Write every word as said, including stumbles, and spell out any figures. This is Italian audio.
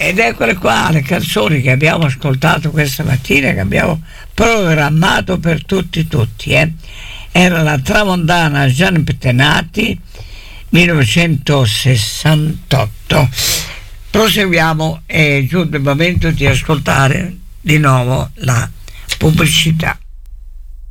Ed eccole qua le canzoni che abbiamo ascoltato questa mattina, che abbiamo programmato per tutti tutti. Eh. Era la Tramontana Gian Pettenati, millenovecentosessantotto. Proseguiamo, è giunto il momento di ascoltare di nuovo la pubblicità.